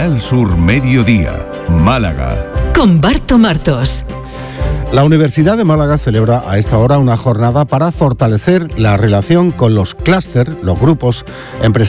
Canal Sur Mediodía, Málaga. Con Barto Martos. La Universidad de Málaga celebra a esta hora una jornada para fortalecer la relación con los clúster, los grupos empresariales